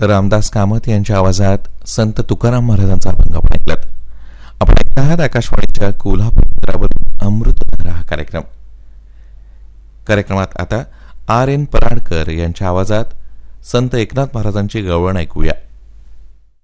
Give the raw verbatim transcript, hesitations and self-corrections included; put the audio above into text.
रामदास कामत यांच्या आवाजात संत तुकाराम महाराजांचा अभंग आपण ऐकलात. आपण ऐकत आहात आकाशवाणीच्या कोल्हापूर केंद्रावरून अमृतधारा हा कार्यक्रम. कार्यक्रमात आता आर एन पराडकर यांच्या आवाजात संत एकनाथ महाराजांची गवळण ऐकूया.